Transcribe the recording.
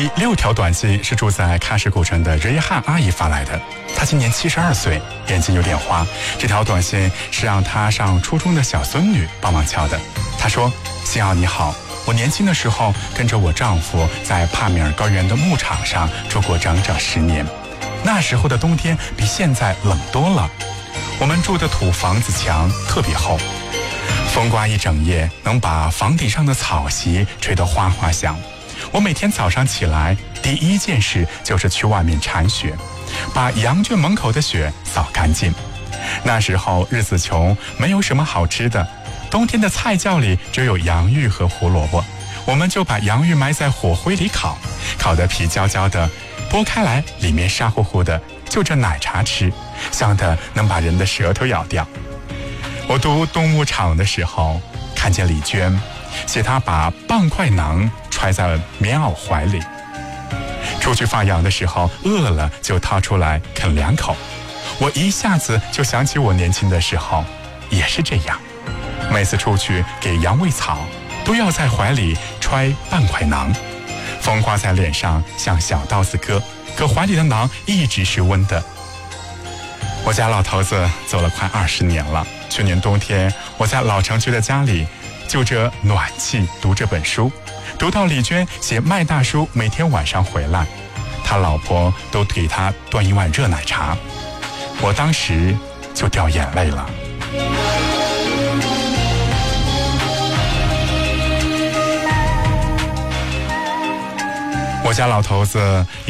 第6条短信是住在喀什古城的瑞汉阿姨发来的，她今年72岁，眼睛有点花。这条短信是让她上初中的小孙女帮忙敲的。她说：信奥你好，我年轻的时候跟着我丈夫在帕米尔高原的牧场上住过整整10年，那时候的冬天比现在冷多了。我们住的土房子墙特别厚，风刮一整夜能把房顶上的草席吹得哗哗响。我每天早上起来第一件事就是去外面铲雪，把羊圈门口的雪扫干净。那时候日子穷，没有什么好吃的，冬天的菜窖里只有洋芋和胡萝卜，我们就把洋芋埋在火灰里烤，烤得皮焦焦的，剥开来里面沙乎乎的，就着奶茶吃，香得能把人的舌头咬掉。我读动物场的时候看见李娟，写她把半块馕揣在棉袄怀里，出去放羊的时候饿了就掏出来啃2口。我一下子就想起我年轻的时候也是这样，每次出去给羊喂草都要在怀里揣半块馕，风刮在脸上像小刀子割，可怀里的馕一直是温的。我家老头子走了快20年了，去年冬天我在老城区的家里就着暖气读这本书，读到李娟写麦大叔每天晚上回来，他老婆都给他端一碗热奶茶，我当时就掉眼泪了。我家老头子